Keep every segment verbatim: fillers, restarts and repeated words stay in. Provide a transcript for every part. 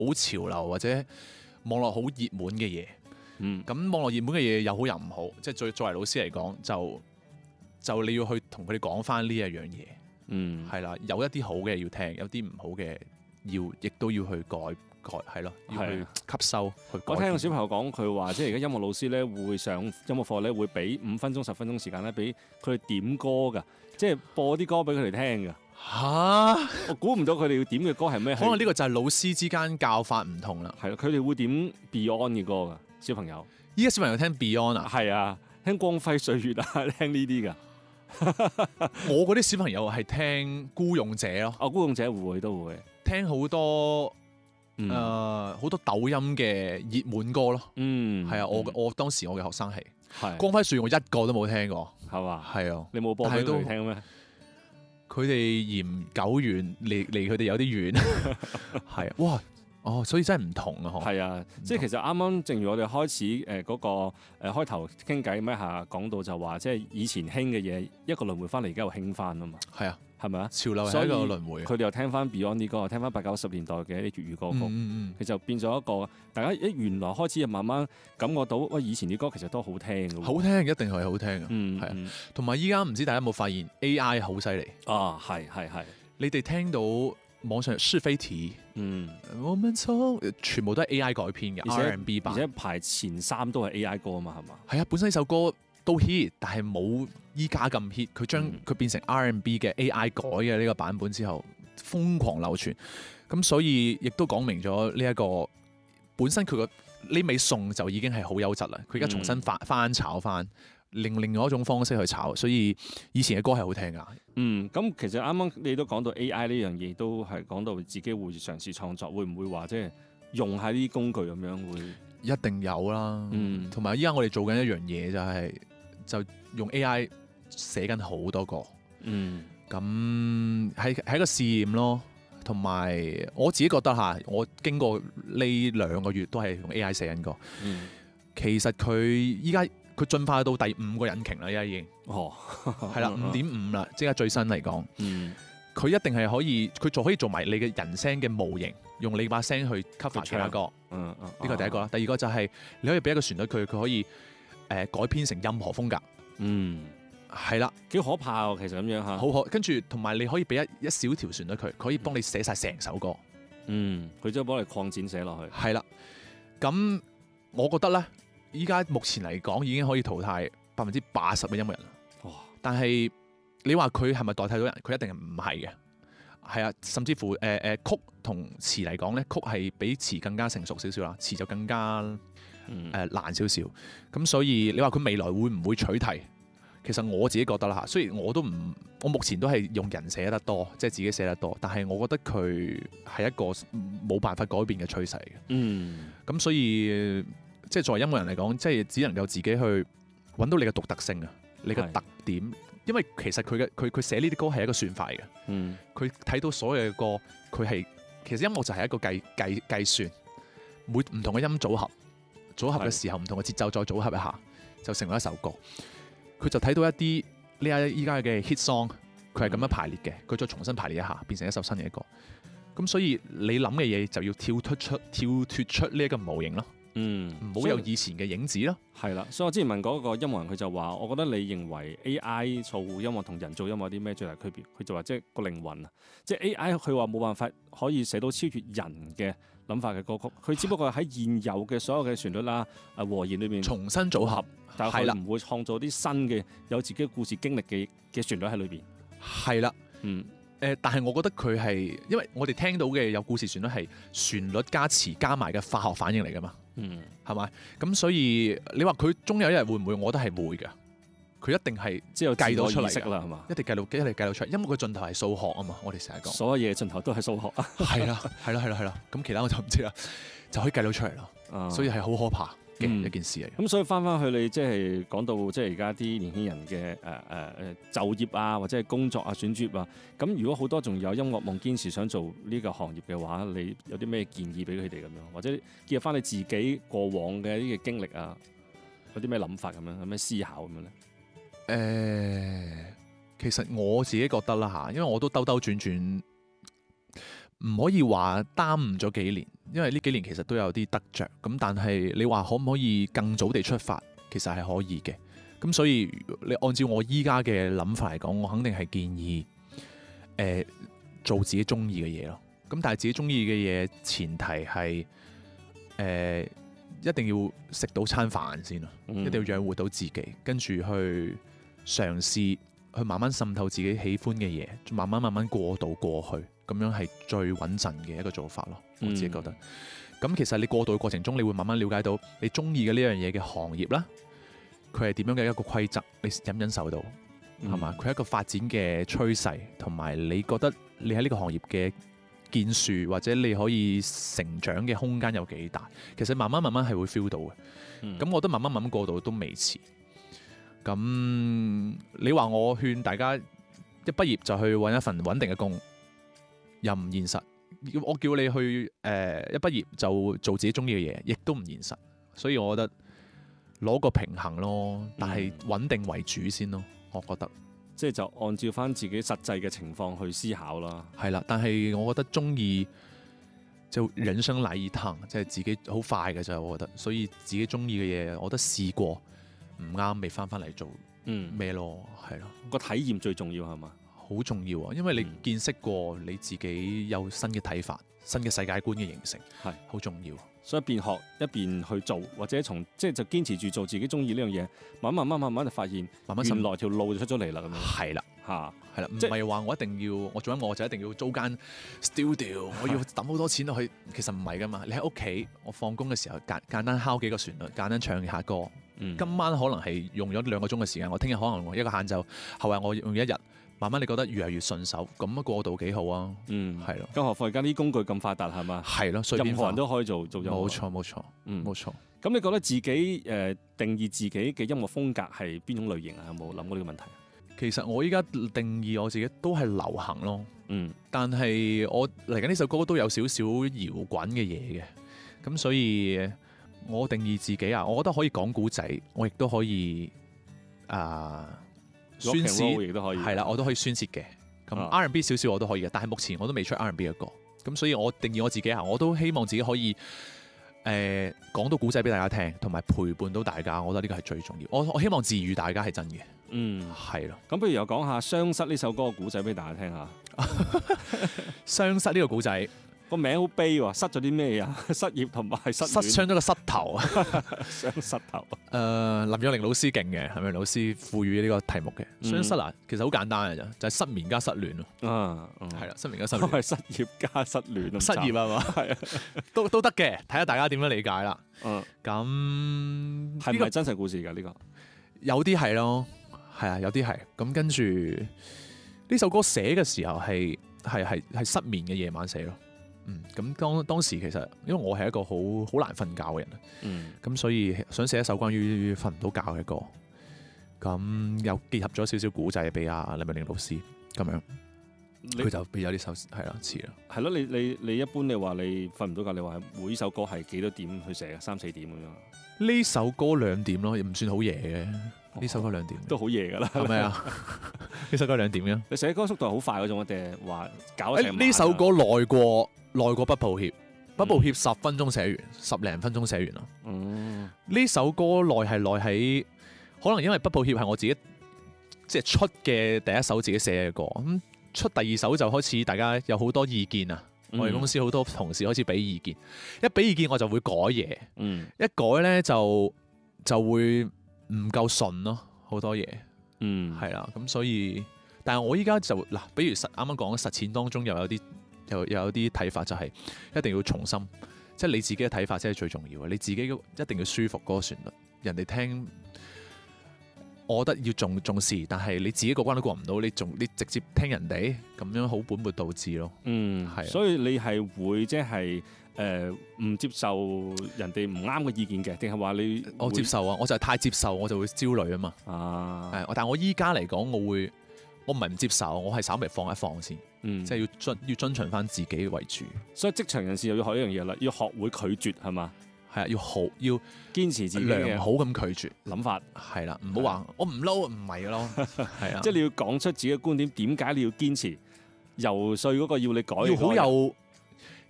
好潮流或者網絡好熱門嘅嘢。 嗯， 咁網絡熱門嘅嘢又好又唔好，即係作作為老師嚟講，就就你要去同佢哋講翻呢一樣嘢。 嗯， 係啦，有一啲好嘅要聽，有啲唔好嘅要，亦都要去改改，係咯，要去吸收去改。 我聽個小朋友講，佢話即係而家音樂老師咧會上音樂課咧會俾五分鐘、十分鐘時間咧俾佢哋點歌㗎，即係播啲歌俾佢哋聽㗎。 嚇！ 我估唔到佢哋要點嘅歌係咩？ 可能呢個就係老師之間教法唔同啦。 係咯，佢哋會點 Beyond 嘅歌㗎，小朋友。 依家小朋友聽 Beyond 啊？ 係啊，聽光輝歲月啊，聽呢啲㗎。 我嗰啲小朋友係聽孤勇者咯。 哦，孤勇者會都會聽好多誒好、 嗯呃、多抖音嘅熱門歌咯。 嗯， 係啊，我嗯我當時我嘅學生係係光輝歲月，我一個都冇聽過。 係嘛？ 係啊， 你冇播俾佢哋聽咩？ 佢哋嫌久遠，離離佢哋有啲遠。係啊，哇！哦，所以真係唔同啊！ 係啊，即係其實啱啱正如我哋開始誒嗰個誒開頭傾偈咩下講到就話，即係以前興嘅嘢一個輪迴翻嚟，而家又興翻啊嘛。 係啊， 係咪啊？ 潮流係一個輪迴。 佢哋又聽翻 Beyond 啲歌，聽翻八九十年代嘅一啲粵語歌曲， 嗯嗯佢就變咗一個大家一原來開始就慢慢感覺到，喂，以前啲歌其實都好聽嘅。 好聽，一定係好聽嘅。 嗯， 係啊嗯。 同埋依家唔知大家有冇發現 A I 好犀利啊，係係係。 你哋聽到網上是非題， 嗯， 我們從全部都係 A I 改編嘅 R and B 版， 而且排前三都係 A I 歌啊嘛，係嘛？ 係啊，本身呢首歌都 hit，但係冇依家咁 hit。佢將佢變成 R and B 嘅 A I 改嘅呢個版本之後，瘋狂流傳。咁所以亦都講明咗呢一個本身佢個呢味餸就已經係好優質啦。佢而家重新翻翻炒翻，另另外一種方式去炒，所以以前嘅歌係好聽噶。 嗯，咁其實啱啱你都講到 A I 呢樣嘢，都係講到自己會嘗試創作，會唔會話即係用下呢啲工具咁樣會？ 一定有啦。 嗯， 同埋依家我哋做緊一樣嘢就係、就用 A I 寫緊好多歌。 嗯， 咁係係一個試驗咯。同埋我自己覺得嚇，我經過呢兩個月都係用 A I 寫緊歌。 嗯， 其實佢依家佢進化到第五個引擎啦，依家已經。 哦， 係啦，五點五啦，即係最新嚟講。 嗯， 佢一定係可以，佢仲可以做埋你嘅人聲嘅模型，用你把聲去 cover 其他歌。 嗯嗯， 呢個第一個啦。第二個就係你可以俾一個旋律佢，佢可以誒、呃、改編成任何風格。 嗯， 係啦， 幾可怕喎，其實咁樣嚇。 好可，跟住同埋你可以俾一一小條旋律佢，佢可以幫你寫晒成首歌。 嗯，佢都幫你擴展寫落去。 係啦，咁我覺得咧，依家目前嚟講已經可以淘汰百分之八十嘅音樂人啦。 哇！ 但係你話佢係咪代替到人？佢一定係唔係嘅。係啊，甚至乎誒誒、呃、曲同詞嚟講咧，曲係比詞更加成熟少少啦，詞就更加誒、 嗯呃、難少少。咁所以你話佢未來會唔會取替？其實我自己覺得啦嚇，雖然我都唔，我目前都係用人寫得多，即係自己寫得多，但係我覺得佢係一個冇辦法改變嘅趨勢嘅。 嗯， 咁所以即係作為音樂人嚟講，即係只能夠自己去揾到你嘅獨特性啊，你嘅特點。因為其實佢嘅佢佢寫呢啲歌係一個算法嘅。 嗯， 佢睇到所有嘅歌，佢係其實音樂就係一個計計計算，每唔同嘅音組合組合嘅時候，唔同嘅節奏再組合一下，就成為一首歌。佢就睇到一啲呢家依家嘅 hit song，佢係咁樣排列嘅，佢再重新排列一下，變成一首新嘅歌。咁所以你諗嘅嘢就要跳脱出跳脱出呢一個模型咯。 嗯， 唔好有以前嘅影子咯。 係啦，所以我之前問嗰個音樂人，佢就話：我覺得你認為 A I 做音樂同人做音樂有啲咩最大區別？佢就話即係個靈魂啊，即係 A I 佢話冇辦法可以寫到超越人嘅諗法嘅歌曲，佢只不過喺現有嘅所有嘅旋律啦、啊和弦裏面重新組合， 但係佢唔會創造啲新嘅有自己故事經歷嘅嘅旋律喺裏邊。 係啦， 嗯。 誒、呃，但係我覺得佢係，因為我哋聽到嘅有故事旋律係旋律加詞加埋嘅化學反應嚟㗎嘛， 嗯， 係咪？咁所以你話佢終有一日會唔會？我覺得係會嘅。佢一定係即係計到出嚟啦，係嘛？ 一定計到，一定計到出嚟。因為佢盡頭係數學啊嘛，我哋成日講。 所有嘢盡頭都係數學啊。 係啦，係啦，係啦，係啦。咁其他我就唔知啦，就可以計到出嚟咯。 啊、 所以係好可怕嘅嗯一件事嚟。 咁、嗯、所以翻翻去你即係講到即係而家啲年輕人嘅誒誒誒就業啊，或者係工作啊、選業啊。咁如果好多仲有音樂夢，堅持想做呢個行業嘅話，你有啲咩建議俾佢哋咁樣？或者結合翻你自己過往嘅呢個經歷啊，有啲咩諗法咁樣，有咩思考咁樣咧？ 誒、呃，其實我自己覺得啦嚇，因為我都兜兜轉轉唔可以話耽誤咗幾年，因為呢幾年其實都有啲得着。咁但係你話可唔可以更早地出發，其實係可以嘅。咁所以你按照我依家嘅諗法嚟講，我肯定係建議誒、呃、做自己中意嘅嘢咯。咁但係自己中意嘅嘢前提係誒、呃、一定要食到餐飯先咯，嗯、一定要養活到自己，跟住去嘗試去慢慢滲透自己喜歡嘅嘢，慢慢慢慢過渡過去，咁樣係最穩陣嘅一個做法咯。我自己覺得。咁、嗯、其實你過渡嘅過程中，你會慢慢了解到你中意嘅呢樣嘢嘅行業啦。佢係點樣嘅一個規則？你忍唔忍受到係嘛？佢係、嗯、一個發展嘅趨勢，同埋你覺得你喺呢個行業嘅建樹或者你可以成長嘅空間有幾大？其實慢慢慢慢係會 feel 到嘅。咁、嗯、我覺得慢慢慢慢過渡都未遲。咁你話我勸大家一畢業就去揾一份穩定嘅工，又唔現實。我叫你去誒、呃、一畢業就做自己中意嘅嘢，亦都唔現實。所以我覺得。攞個平衡咯，但係穩定為主先咯，我覺得。 即係就按照翻自己實際嘅情況去思考啦。 係啦，但係我覺得中意就人生來一趟，即係自己好快嘅啫。我覺得，所以自己中意嘅嘢，我覺得試過唔啱，未翻翻嚟做咩咯，係咯、嗯。 個體驗最重要係嘛？ 好重要啊，因為你見識過，你自己有新嘅睇法、新嘅世界觀嘅形成，係好重要。 所以一邊學一邊去做，或者從即係就堅持住做自己中意呢樣嘢，慢慢慢慢慢慢就發現，慢慢原來條路就出咗嚟啦咁樣。係啦，嚇係啦，唔係話我一定要我做音樂我就一定要租間 studio，我要抌好多錢落去，其實唔係噶嘛。你喺屋企，我放工嘅時候簡簡單敲幾個旋律，簡單唱下歌。嗯、今晚可能係用咗兩個鐘嘅時間，我聽日可能一個晏晝，後日我用一日。慢慢你覺得越嚟越順手，咁啊過渡幾好啊。嗯，係咯。更何況而家啲工具咁發達係嘛？係咯，任何人都可以做做音樂。冇錯冇錯，嗯冇錯。咁你覺得自己誒、呃、定義自己嘅音樂風格係邊種類型啊？有冇諗過呢個問題？其實我依家定義我自己都係流行咯。嗯。但係我嚟緊呢首歌都有少少搖滾嘅嘢嘅，咁所以我定義自己啊，我覺得可以講古仔，我亦都可以啊。呃宣泄亦都可以，係啦，我都可以宣泄嘅。咁 R and B 少少我都可以嘅，但係目前我都未出 R and B 嘅歌。咁所以我定義我自己啊，我都希望自己可以誒講到古仔俾大家聽，同埋陪伴到大家。我覺得呢個係最重要。我我希望治癒大家係真嘅。嗯，係咯。咁不如又講下《雙失》呢首歌嘅古仔俾大家聽下。雙失呢個古仔。個名好悲喎，失咗啲咩啊？失業同埋失失傷咗個膝頭啊，傷膝頭。誒、呃，林若寧老師勁嘅，係咪老師賦予呢個題目嘅？雙失啊，其實好簡單嘅啫，就係、是、失眠加失戀咯。啊，係、嗯、啦，失眠加失戀。係失業加失戀。失業係嘛？係啊，都都得嘅，睇下大家點樣理解啦。嗯，咁係咪真實故事㗎？呢、這個有啲係咯，係啊，有啲係。咁跟住呢首歌寫嘅時候係係係係失眠嘅夜晚寫咯。嗯，咁當當時其實因為我係一個好好難瞓覺嘅人啊，嗯，咁所以想寫一首關於瞓唔到覺嘅歌，咁又結合咗少少古仔俾阿林若寧老師咁樣，佢你就俾咗呢首係啦詞啦，係咯，你你你一般你話你瞓唔到覺，你話每首歌係幾多點去寫啊？三四點咁樣？呢首歌兩點咯，唔算好夜嘅。呢、哦、首歌兩點都好夜㗎啦，係咪啊？呢首歌兩點嘅。你寫歌速度係好快嗰種，定係話搞成？呢首歌耐過耐過不抱歉，不抱歉十分鐘寫完，十零分鐘寫完咯。嗯，呢首歌耐係耐喺，可能因為不抱歉係我自己即係出嘅第一首自己寫嘅歌，咁出第二首就開始大家有好多意見啊。嗯、我哋公司好多同事開始俾意見，一俾意見我就會改嘢。嗯，一改咧就就會唔夠順咯，好多嘢。嗯，係啦，咁所以，但係我依家就嗱，比如實啱啱講實踐當中又有啲又又有啲睇法，就係一定要重新，即係你自己嘅睇法先係最重要嘅。你自己一定要舒服嗰個旋律，人哋聽，我覺得要重重視，但係你自己個關都過唔到，你仲你直接聽人哋咁樣好本末倒置咯。嗯，係。所以你係會即係誒唔接受人哋唔啱嘅意見嘅，定係話你？我接受啊，我就係太接受，我就會焦慮啊嘛。啊，係，但係我依家嚟講，我會我唔係唔接受，我係稍微放一放先。嗯，即係要遵要遵循翻自己為主。所以職場人士又要學一樣嘢啦，要學會拒絕係嘛？係啊，要好要堅持自己良好咁拒絕諗法，係啦，唔好話我唔撈，唔係咯，係啊，即係你要講出自己嘅觀點，點解你要堅持游說嗰個要你改，要好有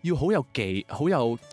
要好有技、好有